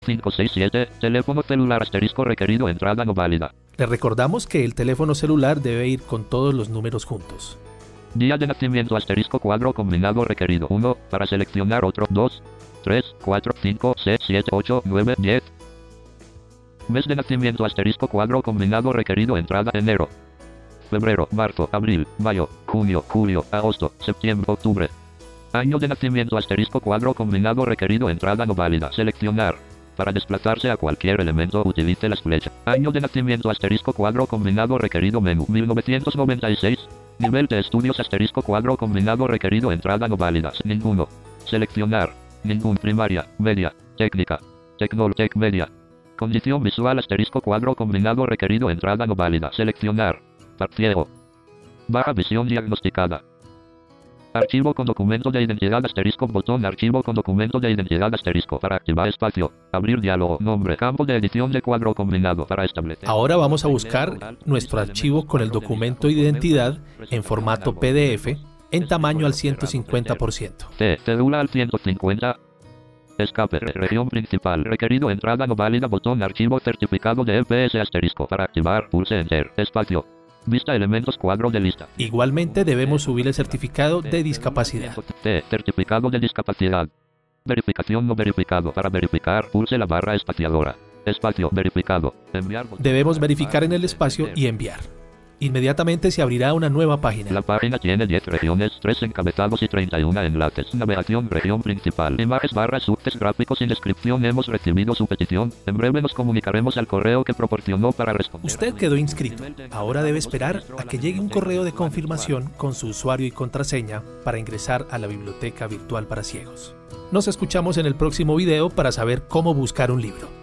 567, teléfono celular asterisco requerido entrada no válida. Le recordamos que el teléfono celular debe ir con todos los números juntos. Día de nacimiento asterisco cuadro combinado requerido 1, para seleccionar otro 2, 3, 4, 5, 6, 7, 8, 9, 10. Mes de nacimiento asterisco cuadro combinado requerido entrada enero, febrero, marzo, abril, mayo, junio, julio, agosto, septiembre, octubre. Año de nacimiento asterisco cuadro combinado requerido entrada no válida. Seleccionar. Para desplazarse a cualquier elemento utilice las flechas. Año de nacimiento asterisco cuadro combinado requerido menú 1996. Nivel de estudios asterisco cuadro combinado requerido entrada no válida. Ninguno. Seleccionar. Ningún primaria, media, técnica, tecnoltec media. Condición visual asterisco cuadro combinado requerido entrada no válida. Seleccionar. Ciego. Baja visión diagnosticada. Archivo con documento de identidad asterisco botón archivo con documento de identidad asterisco para activar espacio. Abrir diálogo. Nombre. Campo de edición de cuadro combinado para establecer. Ahora vamos a buscar nuestro archivo con el documento de identidad en formato PDF en tamaño al 150%. Cédula al 150. Escape. Región principal. Requerido entrada no válida. Botón archivo certificado de EPS asterisco para activar. Pulse Enter. Espacio. Vista elementos cuadro de lista. Igualmente debemos subir el certificado de discapacidad. Certificado de discapacidad. Verificación no verificado. Para verificar, pulse la barra espaciadora. Espacio verificado. Enviar. Debemos verificar en el espacio y enviar. Inmediatamente se abrirá una nueva página. La página tiene 10 regiones, 3 encabezados y 31 enlaces. Navegación, región principal. Imágenes, barras, subtes, gráficos sin descripción. Hemos recibido su petición. En breve nos comunicaremos al correo que proporcionó para responder. Usted quedó inscrito. Ahora debe esperar a que llegue un correo de confirmación con su usuario y contraseña para ingresar a la biblioteca virtual para ciegos. Nos escuchamos en el próximo video para saber cómo buscar un libro.